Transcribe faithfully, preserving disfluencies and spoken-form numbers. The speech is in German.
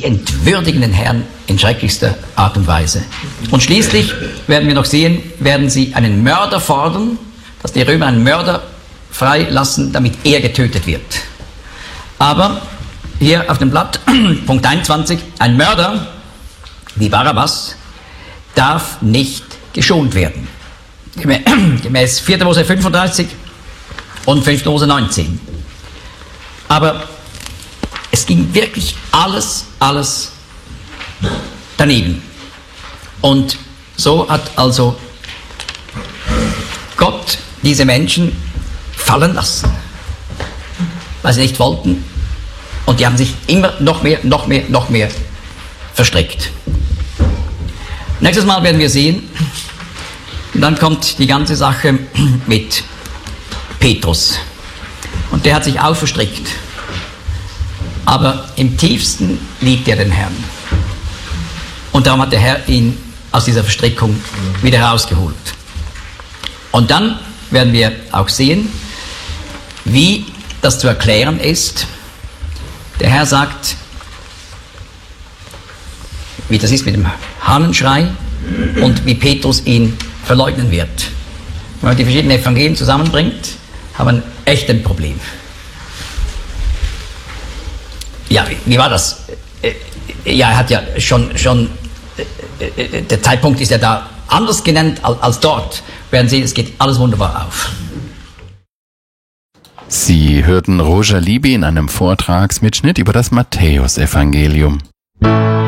sie entwürdigen den Herrn in schrecklichster Art und Weise. Und schließlich werden wir noch sehen, werden sie einen Mörder fordern, dass die Römer einen Mörder freilassen, damit er getötet wird. Aber hier auf dem Blatt, Punkt einundzwanzig, ein Mörder wie Barabbas darf nicht geschont werden. Gemäß vierter Mose fünfunddreißig und fünfter Mose neunzehn. Aber es ging wirklich alles, alles daneben. Und so hat also Gott diese Menschen fallen lassen, weil sie nicht wollten. Und die haben sich immer noch mehr, noch mehr, noch mehr verstrickt. Nächstes Mal werden wir sehen, und dann kommt die ganze Sache mit Petrus. Und der hat sich auch verstrickt. Aber im tiefsten liebt er den Herrn. Und darum hat der Herr ihn aus dieser Verstrickung wieder herausgeholt. Und dann werden wir auch sehen, wie das zu erklären ist. Der Herr sagt, wie das ist mit dem Hahnenschrei und wie Petrus ihn verleugnen wird. Wenn man die verschiedenen Evangelien zusammenbringt, haben wir ein echtes Problem. Ja, wie war das? Ja, er hat ja schon, schon der Zeitpunkt ist ja da anders genannt als, als dort. Wir werden sehen, es geht alles wunderbar auf. Sie hörten Roger Libby in einem Vortragsmitschnitt über das Matthäusevangelium.